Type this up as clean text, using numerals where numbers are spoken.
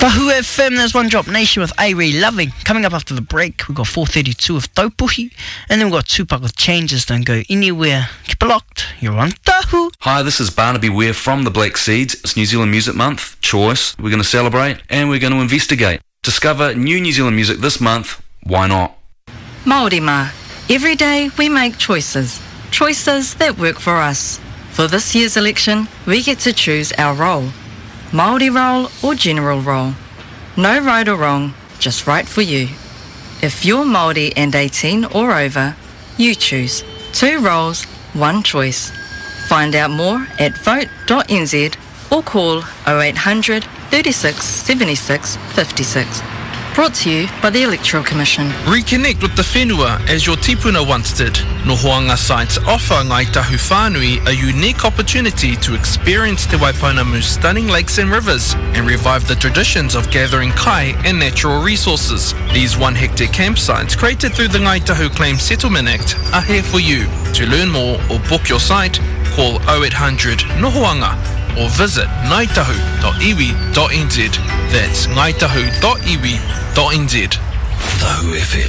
Tahu FM, there's One Drop Nation with Airi Loving. Coming up after the break, we've got 432 with Taupuhi, and then we've got Tupac with Changes Don't Go Anywhere. Keep it locked, you're on Tahu. Hi, this is Barnaby Ware from the Black Seeds. It's New Zealand Music Month, choice. We're going to celebrate and we're going to investigate. Discover new New Zealand music this month, why not? Māori mā. Every day we make choices. Choices that work for us. For this year's election, we get to choose our role. Māori role or general role. No right or wrong, just right for you. If you're Māori and 18 or over, you choose. 2 roles, 1 choice. Find out more at vote.nz or call 0800 36 76 56. Brought to you by the Electoral Commission. Reconnect with the whenua as your tipuna once did. Nohoanga sites offer Ngāi Tahu Whānui a unique opportunity to experience Te Waipounamu's stunning lakes and rivers and revive the traditions of gathering kai and natural resources. These 1 hectare campsites created through the Ngāi Tahu Claims Settlement Act are here for you. To learn more or book your site, call 0800 Nohoanga or visit ngaitahu.iwi.nz. That's ngaitahu.iwi.nz. Tahu FM.